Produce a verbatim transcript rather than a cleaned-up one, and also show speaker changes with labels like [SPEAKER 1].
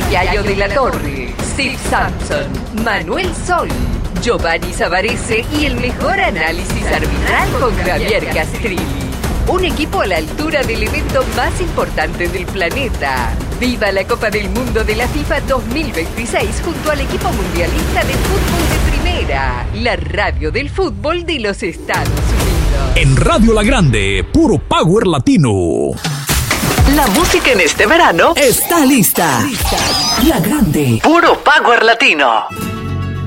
[SPEAKER 1] Yayo de la Torre, Steve Sampson, Manuel Sol, Giovanni Savarese y el mejor análisis arbitral con Javier Castrilli. Un equipo a la altura del evento más importante del planeta. ¡Viva la Copa del Mundo de la FIFA dos mil veintiséis junto al equipo mundialista de fútbol de primera! La radio del fútbol de los Estados Unidos.
[SPEAKER 2] En Radio La Grande, puro power latino.
[SPEAKER 3] La música en este verano está lista. lista. La Grande, puro power latino.